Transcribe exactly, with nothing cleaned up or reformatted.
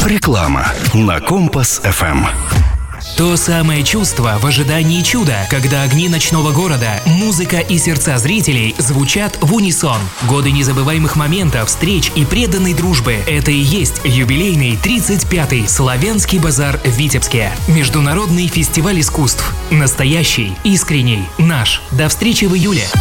Реклама на Компас эф эм. То самое чувство в ожидании чуда, когда огни ночного города, музыка и сердца зрителей звучат в унисон. Годы незабываемых моментов, встреч и преданной дружбы. Это и есть юбилейный тридцать пятый Славянский базар в Витебске. Международный фестиваль искусств. Настоящий, искренний, наш. До встречи в июле.